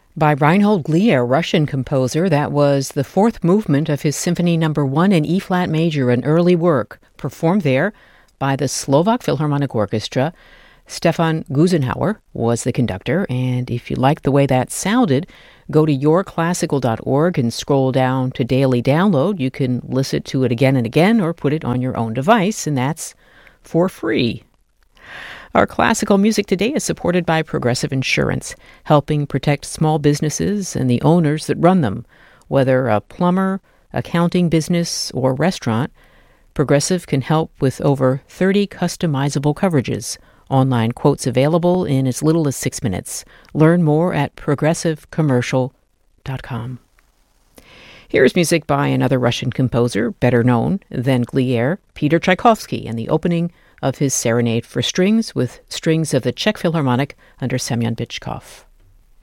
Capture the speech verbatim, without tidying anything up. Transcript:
By Reinhold Glier, Russian composer. That was the fourth movement of his Symphony Number One in E-flat major, an early work, performed there by the Slovak Philharmonic Orchestra. Stefan Gusenhauer was the conductor, and if you like the way that sounded, go to your classical dot org and scroll down to Daily Download. You can listen to it again and again or put it on your own device, and that's for free. Our classical music today is supported by Progressive Insurance, helping protect small businesses and the owners that run them. Whether a plumber, accounting business, or restaurant, Progressive can help with over thirty customizable coverages. Online quotes available in as little as six minutes. Learn more at progressive commercial dot com. Here's music by another Russian composer, better known than Glier, Peter Tchaikovsky, and the opening of his Serenade for Strings with strings of the Czech Philharmonic under Semyon Bychkov.